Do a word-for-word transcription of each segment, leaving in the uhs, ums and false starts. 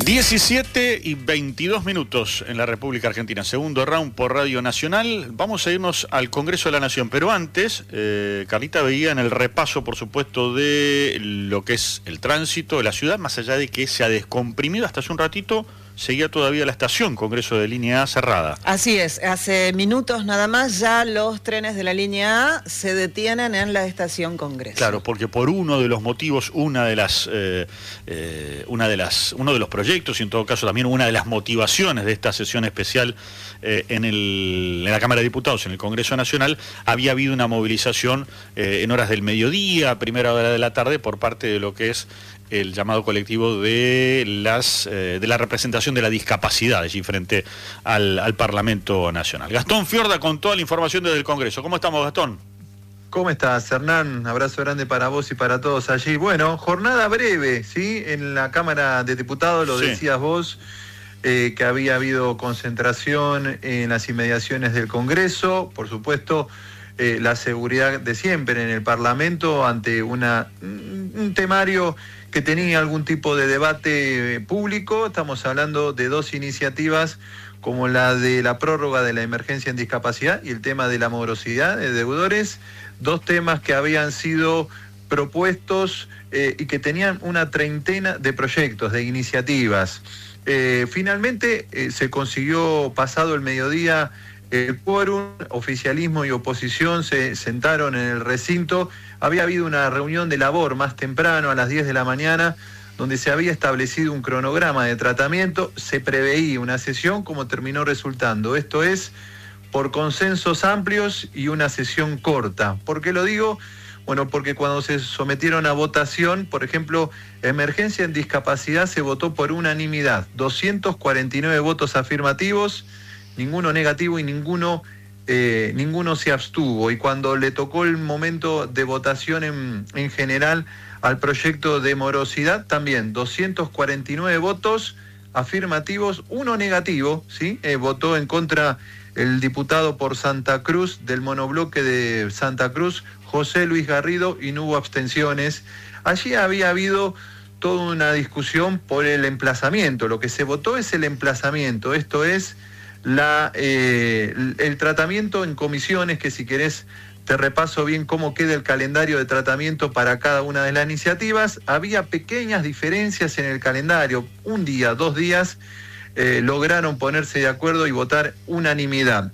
diecisiete y veintidós minutos en la República Argentina. Segundo round por Radio Nacional. Vamos a irnos al Congreso de la Nación. Pero antes, eh, Carlita veía en el repaso, por supuesto, de lo que es el tránsito de la ciudad, más allá de que se ha descomprimido hasta hace un ratito, seguía todavía la estación Congreso de Línea A cerrada. Así es, hace minutos nada más ya los trenes de la Línea A se detienen en la estación Congreso. Claro, porque por uno de los motivos, una de las, eh, eh, una de las, uno de los proyectos y en todo caso también una de las motivaciones de esta sesión especial eh, en, el, en la Cámara de Diputados, en el Congreso Nacional, había habido una movilización eh, en horas del mediodía, primera hora de la tarde, por parte de lo que es el llamado colectivo de las eh, de la representación de la discapacidad allí frente al, al Parlamento Nacional. Gastón Fiorda con toda la información desde el Congreso. ¿Cómo estamos, Gastón? ¿Cómo estás, Hernán? Abrazo grande para vos y para todos allí. Bueno, jornada breve, ¿sí? En la Cámara de Diputados, lo sí. decías vos, eh, que había habido concentración en las inmediaciones del Congreso, por supuesto, eh, la seguridad de siempre en el Parlamento ante una un temario que tenía algún tipo de debate público. Estamos hablando de dos iniciativas como la de la prórroga de la emergencia en discapacidad y el tema de la morosidad de deudores, dos temas que habían sido propuestos eh, y que tenían una treintena de proyectos, de iniciativas. Eh, finalmente eh, se consiguió, pasado el mediodía, el quórum, oficialismo y oposición se sentaron en el recinto. Había habido una reunión de labor más temprano, a las diez de la mañana, donde se había establecido un cronograma de tratamiento. Se preveía una sesión, como terminó resultando. Esto es, por consensos amplios y una sesión corta. ¿Por qué lo digo? Bueno, porque cuando se sometieron a votación, por ejemplo, emergencia en discapacidad se votó por unanimidad. doscientos cuarenta y nueve votos afirmativos, ninguno negativo y ninguno, eh, ninguno se abstuvo. Y cuando le tocó el momento de votación en, en general al proyecto de morosidad, también doscientos cuarenta y nueve votos afirmativos, uno negativo, ¿sí? Eh, votó en contra el diputado por Santa Cruz del monobloque de Santa Cruz, José Luis Garrido, y no hubo abstenciones. Allí había habido toda una discusión por el emplazamiento. Lo que se votó es el emplazamiento, esto es la eh, el, el tratamiento en comisiones, que si querés te repaso bien cómo queda el calendario de tratamiento para cada una de las iniciativas. Había pequeñas diferencias en el calendario, un día, dos días, eh, lograron ponerse de acuerdo y votar unanimidad.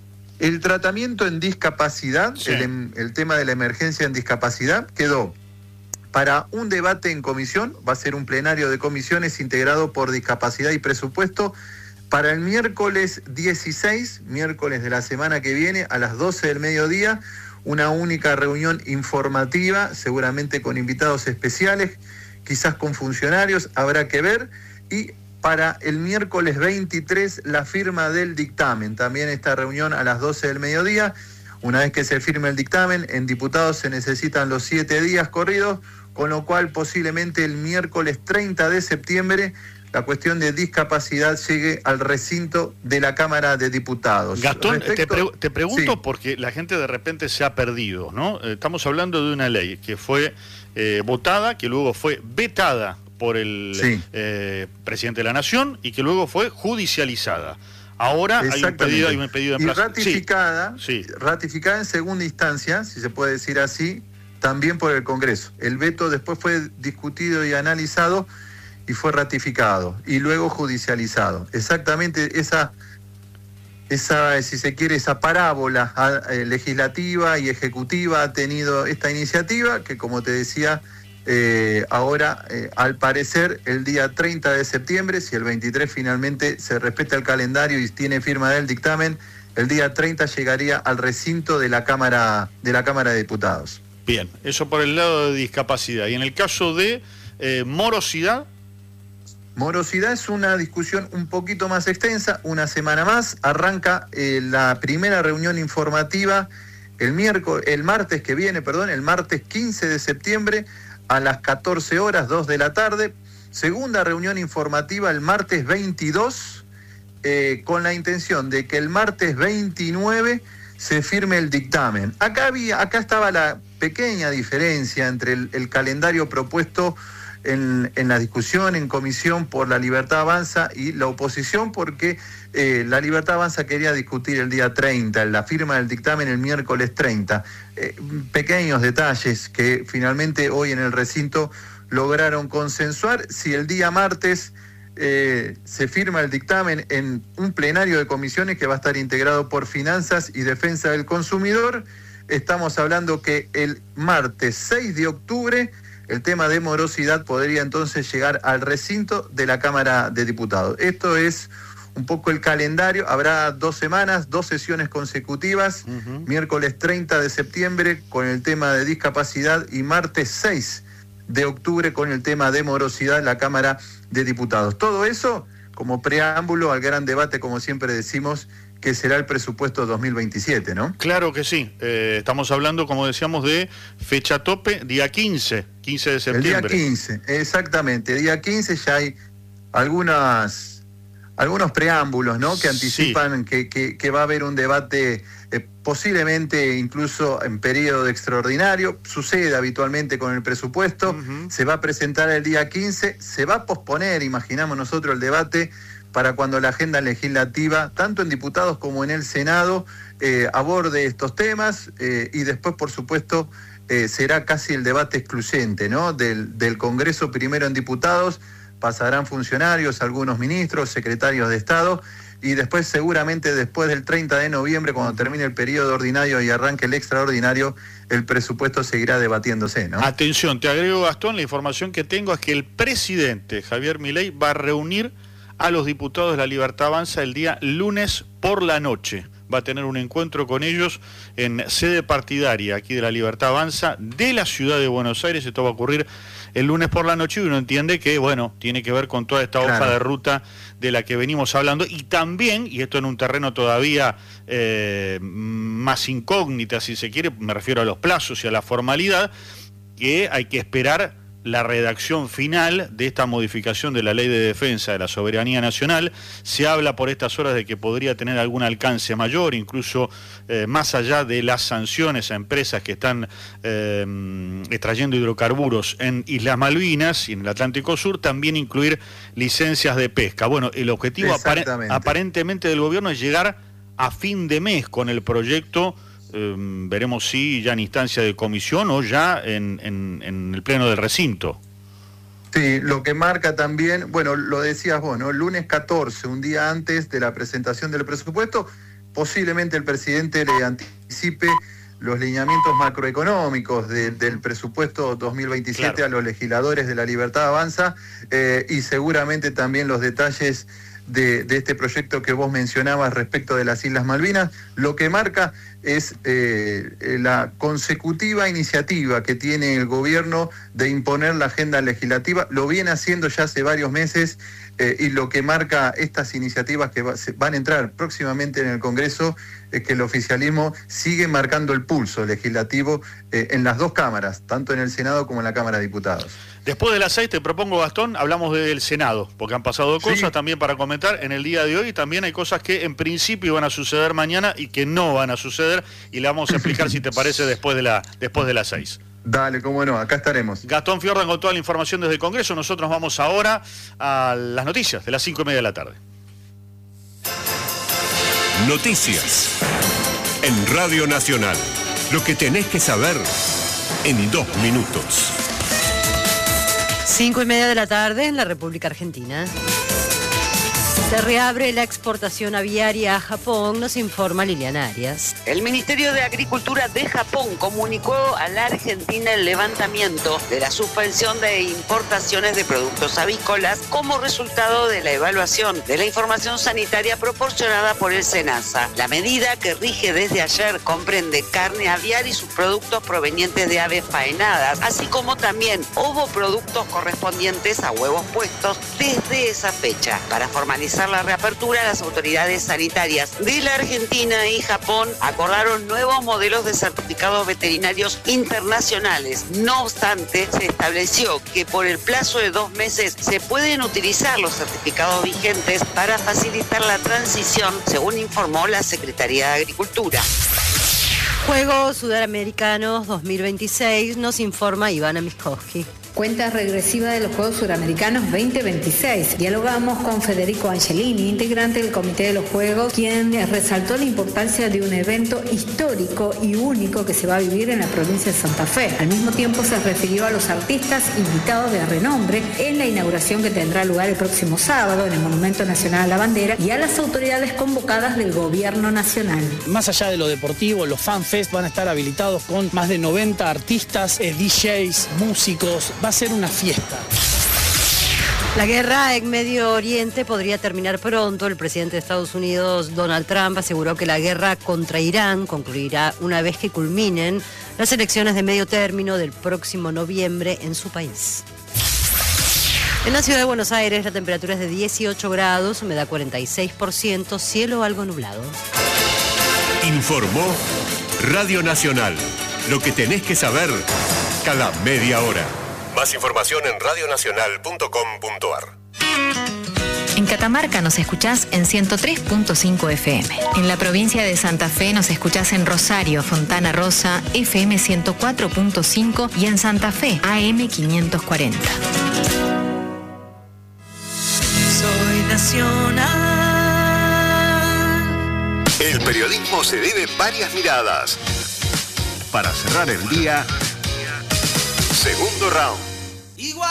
El tratamiento en discapacidad, sí. el, el tema de la emergencia en discapacidad, quedó para un debate en comisión, va a ser un plenario de comisiones integrado por discapacidad y presupuesto, para el miércoles dieciséis, miércoles de la semana que viene, a las doce del mediodía, una única reunión informativa, seguramente con invitados especiales, quizás con funcionarios, habrá que ver. Y para el miércoles veintitrés, la firma del dictamen. También esta reunión a las doce del mediodía. Una vez que se firme el dictamen, en diputados se necesitan los siete días corridos, con lo cual posiblemente el miércoles treinta de septiembre la cuestión de discapacidad llegue al recinto de la Cámara de Diputados. Gastón, Respecto... te, pre te pregunto sí. porque la gente de repente se ha perdido, ¿no? Estamos hablando de una ley que fue eh, votada, que luego fue vetada por el sí. eh, presidente de la Nación y que luego fue judicializada. Ahora hay un pedido, hay un pedido de y ratificada, sí. Sí. ratificada en segunda instancia, si se puede decir así, también por el Congreso. El veto después fue discutido y analizado y fue ratificado y luego judicializado. Exactamente esa, esa si se quiere, esa parábola eh, legislativa y ejecutiva ha tenido esta iniciativa, que como te decía, eh, ahora eh, al parecer el día treinta de septiembre, si el veintitrés finalmente se respeta el calendario y tiene firma del dictamen, el día treinta llegaría al recinto de la Cámara, de la Cámara de Diputados. Bien, eso por el lado de discapacidad. Y en el caso de eh, morosidad... Morosidad es una discusión un poquito más extensa, una semana más. Arranca eh, la primera reunión informativa el miércoles, el martes que viene, perdón, el martes quince de septiembre a las catorce horas, dos de la tarde. Segunda reunión informativa el martes veintidós, eh, con la intención de que el martes veintinueve se firme el dictamen. Acá había, acá estaba la pequeña diferencia entre el, el calendario propuesto en, en la discusión en comisión por La Libertad Avanza y la oposición porque eh, La Libertad Avanza quería discutir el día treinta, la firma del dictamen el miércoles treinta. Eh, pequeños detalles que finalmente hoy en el recinto lograron consensuar. Si el día martes eh, se firma el dictamen en un plenario de comisiones que va a estar integrado por Finanzas y Defensa del Consumidor, estamos hablando que el martes seis de octubre el tema de morosidad podría entonces llegar al recinto de la Cámara de Diputados. Esto es un poco el calendario. Habrá dos semanas, dos sesiones consecutivas, uh-huh. miércoles treinta de septiembre con el tema de discapacidad y martes seis de octubre con el tema de morosidad en la Cámara de Diputados. Todo eso como preámbulo al gran debate, como siempre decimos, que será el presupuesto dos mil veintisiete, ¿no? Claro que sí. Eh, estamos hablando, como decíamos, de fecha tope, día quince, quince de septiembre. El día quince, exactamente. Día quince ya hay algunas, algunos preámbulos, ¿no? Que anticipan sí. que, que, que va a haber un debate eh, posiblemente incluso en periodo extraordinario. Sucede habitualmente con el presupuesto. Uh-huh. Se va a presentar el día quince, se va a posponer, imaginamos nosotros, el debate para cuando la agenda legislativa, tanto en diputados como en el Senado, eh, aborde estos temas eh, y después, por supuesto, eh, será casi el debate excluyente, ¿no? Del, del Congreso, primero en diputados, pasarán funcionarios, algunos ministros, secretarios de Estado, y después, seguramente después del treinta de noviembre, cuando termine el periodo ordinario y arranque el extraordinario, el presupuesto seguirá debatiéndose, ¿no? Atención, te agrego, Gastón, la información que tengo es que el presidente Javier Milei va a reunir a los diputados de La Libertad Avanza el día lunes por la noche. Va a tener un encuentro con ellos en sede partidaria aquí de La Libertad Avanza de la ciudad de Buenos Aires. Esto va a ocurrir el lunes por la noche y uno entiende que, bueno, tiene que ver con toda esta hoja claro. de ruta de la que venimos hablando y también, y esto en un terreno todavía eh, más incógnita, si se quiere, me refiero a los plazos y a la formalidad, que hay que esperar la redacción final de esta modificación de la Ley de Defensa de la Soberanía Nacional. Se habla por estas horas de que podría tener algún alcance mayor, incluso eh, más allá de las sanciones a empresas que están eh, extrayendo hidrocarburos en Islas Malvinas y en el Atlántico Sur, también incluir licencias de pesca. Bueno, el objetivo apare- aparentemente del gobierno es llegar a fin de mes con el proyecto. Eh, veremos si ya en instancia de comisión o ya en, en, en el pleno del recinto. Sí, lo que marca también, bueno, lo decías vos, ¿no? Lunes catorce, un día antes de la presentación del presupuesto, posiblemente el presidente le anticipe los lineamientos macroeconómicos de, del presupuesto dos mil veintisiete claro. a los legisladores de La Libertad Avanza eh, y seguramente también los detalles de, de este proyecto que vos mencionabas respecto de las Islas Malvinas. Lo que marca es eh, la consecutiva iniciativa que tiene el gobierno de imponer la agenda legislativa. Lo viene haciendo ya hace varios meses eh, y lo que marca estas iniciativas que va, se, van a entrar próximamente en el Congreso es que el oficialismo sigue marcando el pulso legislativo eh, en las dos cámaras, tanto en el Senado como en la Cámara de Diputados. Después de las seis te propongo, Gastón, hablamos del Senado, porque han pasado cosas sí. también para comentar en el día de hoy y también hay cosas que en principio van a suceder mañana y que no van a suceder y le vamos a explicar si te parece después de la después de las seis. Dale, cómo no, acá estaremos. Gastón Fiordan con toda la información desde el Congreso. Nosotros vamos ahora a las noticias de las cinco y media de la tarde. Noticias en Radio Nacional. Lo que tenés que saber en dos minutos. Cinco y media de la tarde en la República Argentina. Se reabre la exportación aviaria a Japón, nos informa Liliana Arias. El Ministerio de Agricultura de Japón comunicó a la Argentina el levantamiento de la suspensión de importaciones de productos avícolas como resultado de la evaluación de la información sanitaria proporcionada por el SENASA. La medida, que rige desde ayer, comprende carne aviar y sus productos provenientes de aves faenadas, así como también ovoproductos correspondientes a huevos puestos desde esa fecha. Para formalizar la reapertura, las autoridades sanitarias de la Argentina y Japón acordaron nuevos modelos de certificados veterinarios internacionales. No obstante, se estableció que por el plazo de dos meses se pueden utilizar los certificados vigentes para facilitar la transición, según informó la Secretaría de Agricultura. Juegos Sudamericanos dos mil veintiséis, nos informa Ivana Miskowski. Cuenta regresiva de los Juegos Suramericanos veinte veintiséis. Dialogamos con Federico Angelini, integrante del Comité de los Juegos, quien resaltó la importancia de un evento histórico y único que se va a vivir en la provincia de Santa Fe. Al mismo tiempo se refirió a los artistas invitados de renombre en la inauguración que tendrá lugar el próximo sábado en el Monumento Nacional a la Bandera y a las autoridades convocadas del Gobierno Nacional. Más allá de lo deportivo, los FanFest van a estar habilitados con más de noventa artistas, eh, D Js, músicos. Va a ser una fiesta. La guerra en Medio Oriente podría terminar pronto. El presidente de Estados Unidos, Donald Trump, aseguró que la guerra contra Irán concluirá una vez que culminen las elecciones de medio término del próximo noviembre en su país. En la ciudad de Buenos Aires la temperatura es de dieciocho grados, humedad cuarenta y seis por ciento, cielo algo nublado. Informó Radio Nacional. Lo que tenés que saber cada media hora. Más información en radio nacional punto com punto a r. En Catamarca nos escuchás en ciento tres punto cinco F M. En la provincia de Santa Fe nos escuchás en Rosario, Fontana Rosa, F M ciento cuatro punto cinco y en Santa Fe, A M quinientos cuarenta. Soy nacional. El periodismo se vive en varias miradas. Para cerrar el día, segundo round.